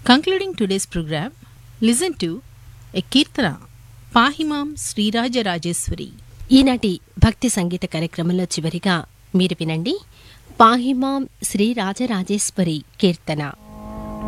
Concluding today's program, listen to a Kirtana, Pahimam Srirajarajeswari. ఈనాటి భక్తి సంగీత కార్యక్రమంలో చివరిగా మీరు వినండి పాహిమాం శ్రీ రాజరాజేశ్వరి కీర్తన.